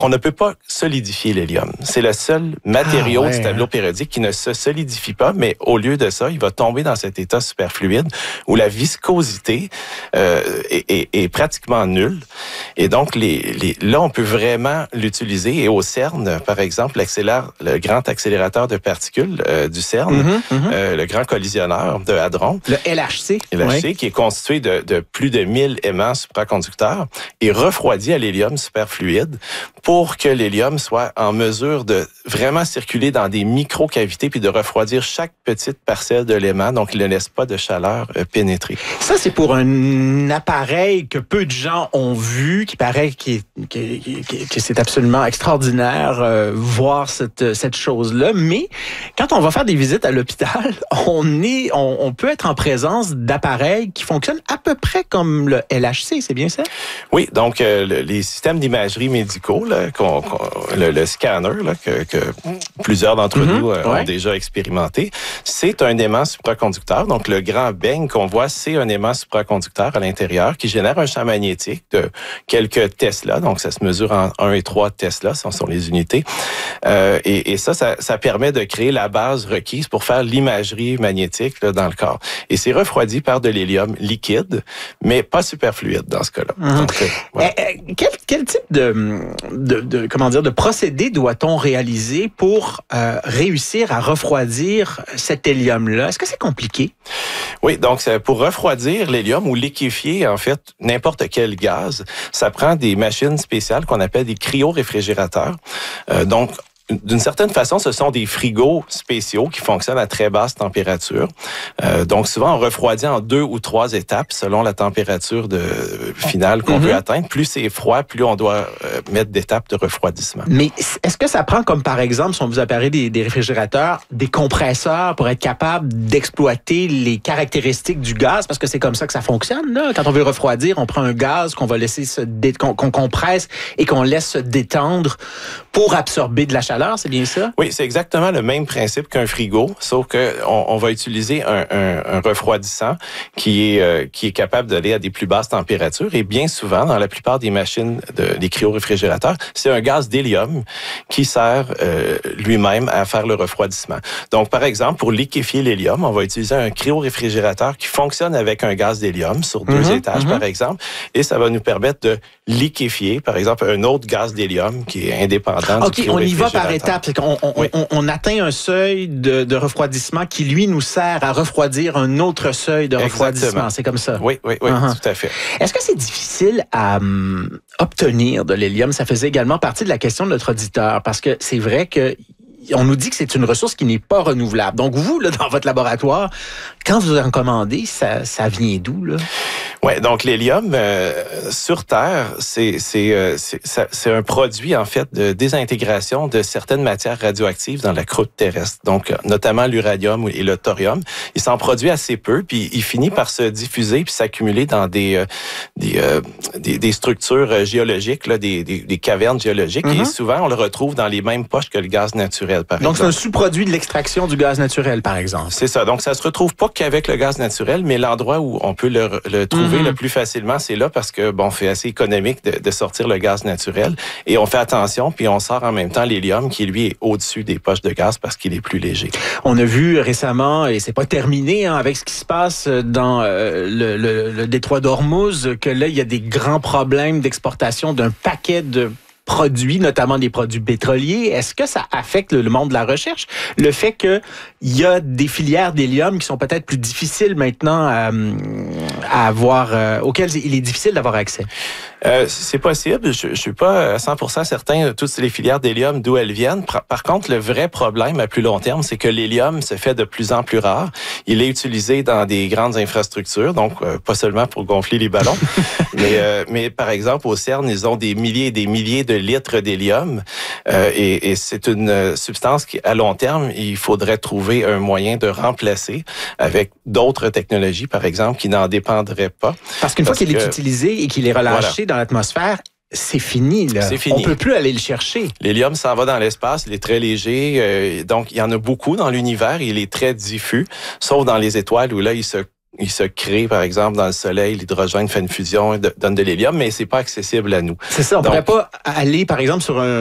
on ne peut pas solidifier l'hélium. C'est le seul matériau du tableau périodique qui ne se solidifie pas, mais au lieu de ça, il va tomber dans cet état superfluide où la viscosité est pratiquement nulle. Et donc, là, on peut vraiment l'utiliser. Et au CERN, par exemple, le grand accélérateur de particules du CERN, le grand collisionneur de Hadron. Le LHC. LHC, qui est constitué de plus de 1000 aimants supraconducteurs et refroidi à l'hélium superfluide pour que l'hélium soit en mesure de vraiment circuler dans des micro-cavités puis de refroidir chaque petite parcelle de l'aimant, donc il ne laisse pas de chaleur pénétrer. Ça, c'est pour un appareil que peu de gens ont vu, qui paraît que c'est absolument extraordinaire voir cette chose-là. Mais quand on va faire des visites à l'hôpital, on peut être en présence d'appareils qui fonctionnent à peu près comme le LHC, c'est bien ça? Oui, donc les systèmes d'imagerie médicaux, là, le scanner là, que plusieurs d'entre nous ont déjà expérimenté, c'est un aimant supraconducteur. Donc le grand beigne qu'on voit, c'est un aimant supraconducteur à l'intérieur qui génère un champ magnétique de quelques Tesla. Donc ça se mesure en 1 et 3 Tesla, ce sont les unités. Et ça permet de créer la base requise pour faire l'imagerie magnétique là, dans le corps. Et c'est refroidi par de l'hélium liquide, mais pas superfluide dans ce cas-là. Donc, voilà. Quel type de procédé doit-on réaliser pour réussir à refroidir cet hélium-là? Est-ce que c'est compliqué? Oui, donc pour refroidir l'hélium ou liquéfier en fait n'importe quel gaz, ça prend des machines spéciales qu'on appelle des cryoréfrigérateurs. Donc d'une certaine façon, ce sont des frigos spéciaux qui fonctionnent à très basse température. Donc, souvent, on refroidit en 2 ou 3 étapes selon la température finale qu'on veut atteindre. Plus c'est froid, plus on doit mettre d'étapes de refroidissement. Mais est-ce que ça prend, comme par exemple, si on vous apparaît des réfrigérateurs, des compresseurs pour être capable d'exploiter les caractéristiques du gaz? Parce que c'est comme ça que ça fonctionne, là. Quand on veut refroidir, on prend un gaz qu'on va laisser qu'on compresse et qu'on laisse se détendre pour absorber de la chaleur. C'est bien ça? Oui, c'est exactement le même principe qu'un frigo, sauf que on va utiliser un refroidissant qui est capable d'aller à des plus basses températures. Et bien souvent, dans la plupart des machines des cryoréfrigérateurs, c'est un gaz d'hélium qui sert lui-même à faire le refroidissement. Donc, par exemple, pour liquéfier l'hélium, on va utiliser un cryoréfrigérateur qui fonctionne avec un gaz d'hélium sur 2 étages, par exemple, et ça va nous permettre de liquéfier, par exemple, un autre gaz d'hélium qui est indépendant du cryoréfrigérateur. On y va par étapes. C'est qu'on atteint un seuil de refroidissement qui, lui, nous sert à refroidir un autre seuil de refroidissement. Exactement. C'est comme ça? Oui, tout à fait. Est-ce que c'est difficile à obtenir de l'hélium? Ça faisait également partie de la question de notre auditeur, parce que c'est vrai que on nous dit que c'est une ressource qui n'est pas renouvelable. Donc, vous, là, dans votre laboratoire, quand vous en commandez, ça vient d'où, là? Oui, donc l'hélium, sur Terre, c'est un produit, en fait, de désintégration de certaines matières radioactives dans la croûte terrestre. Donc, notamment l'uranium et le thorium. Il s'en produit assez peu, puis il finit par se diffuser puis s'accumuler dans des structures géologiques, là, des cavernes géologiques. Et souvent, on le retrouve dans les mêmes poches que le gaz naturel, par exemple. Donc, c'est un sous-produit de l'extraction du gaz naturel, par exemple. C'est ça. Donc, ça se retrouve pas qu'avec le gaz naturel, mais l'endroit où on peut le trouver le plus facilement, c'est là parce que, bon, c'est assez économique de sortir le gaz naturel. Et on fait attention, puis on sort en même temps l'hélium qui, lui, est au-dessus des poches de gaz parce qu'il est plus léger. On a vu récemment, et c'est pas terminé avec ce qui se passe dans le détroit d'Ormuz, que là, il y a des grands problèmes d'exportation d'un paquet de produits, notamment des produits pétroliers. Est-ce que ça affecte le monde de la recherche? Le fait qu'il y a des filières d'hélium qui sont peut-être plus difficiles maintenant à avoir, auxquelles il est difficile d'avoir accès? C'est possible. Je suis pas à 100% certain de toutes les filières d'hélium d'où elles viennent. Par contre, le vrai problème à plus long terme, c'est que l'hélium se fait de plus en plus rare. Il est utilisé dans des grandes infrastructures, donc pas seulement pour gonfler les ballons, mais par exemple au CERN, ils ont des milliers et des milliers de litres d'hélium et c'est une substance qui, à long terme, il faudrait trouver un moyen de remplacer avec d'autres technologies, par exemple, qui n'en dépendraient pas. Parce qu'une fois qu'il est utilisé et qu'il est relâché dans l'atmosphère, c'est fini, là. C'est fini. On peut plus aller le chercher. L'hélium s'en va dans l'espace, il est très léger, donc il y en a beaucoup dans l'univers, il est très diffus, sauf dans les étoiles où là, il se il se crée, par exemple, dans le Soleil, l'hydrogène fait une fusion et donne de l'hélium, mais c'est pas accessible à nous. C'est ça, on pourrait pas aller, par exemple, sur un